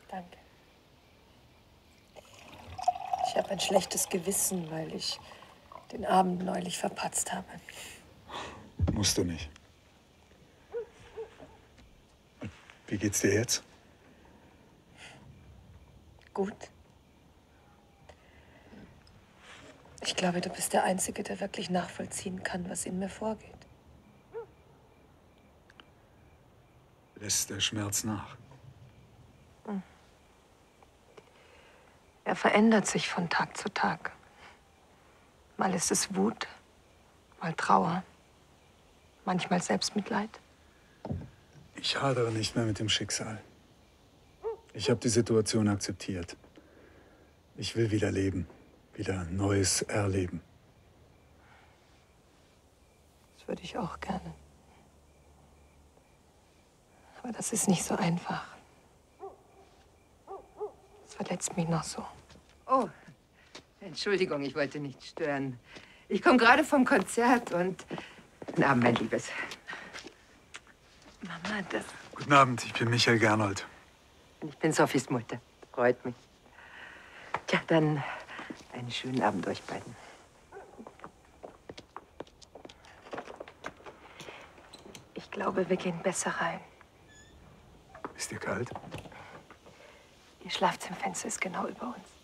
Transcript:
Danke. Ich habe ein schlechtes Gewissen, weil ich den Abend neulich verpatzt habe. Musst du nicht. Wie geht's dir jetzt? Gut. Ich glaube, du bist der Einzige, der wirklich nachvollziehen kann, was in mir vorgeht. Lässt der Schmerz nach? Er verändert sich von Tag zu Tag. Mal ist es Wut, mal Trauer, manchmal Selbstmitleid. Ich hadere nicht mehr mit dem Schicksal. Ich habe die Situation akzeptiert. Ich will wieder leben, wieder Neues erleben. Das würde ich auch gerne. Aber das ist nicht so einfach. Das verletzt mich noch so. Oh, Entschuldigung, ich wollte nicht stören. Ich komme gerade vom Konzert und... Guten Abend, mein Liebes. Mama, das... Guten Abend, ich bin Michael Gernhold. Ich bin Sophies Mutter. Freut mich. Tja, dann einen schönen Abend euch beiden. Ich glaube, wir gehen besser rein. Ist dir kalt? Ihr Schlafzimmerfenster ist genau über uns.